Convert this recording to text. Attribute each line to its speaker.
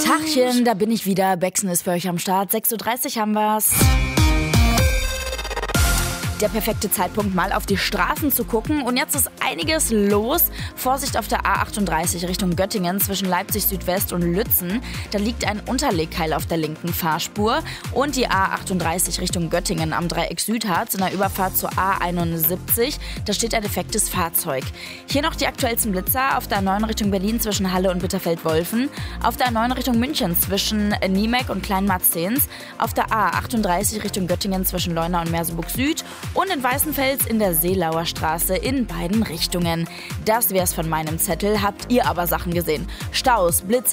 Speaker 1: Tachchen, da bin ich wieder. Bexen ist für euch am Start. 6:30 Uhr haben wir's. Der perfekte Zeitpunkt, mal auf die Straßen zu gucken. Und jetzt ist einiges los. Vorsicht auf der A38 Richtung Göttingen zwischen Leipzig Südwest und Lützen. Da liegt ein Unterlegkeil auf der linken Fahrspur. Und die A38 Richtung Göttingen am Dreieck Südharz in der Überfahrt zur A71. Da steht ein defektes Fahrzeug. Hier noch die aktuellsten Blitzer auf der A9 Richtung Berlin zwischen Halle und Bitterfeld-Wolfen. Auf der A9 Richtung München zwischen Niemek und Kleinmarzens. Auf der A38 Richtung Göttingen zwischen Leuna und Merseburg Süd. Und in Weißenfels in der Seelauer Straße in beiden Richtungen. Das wär's von meinem Zettel. Habt ihr aber Sachen gesehen? Staus, Blitzer,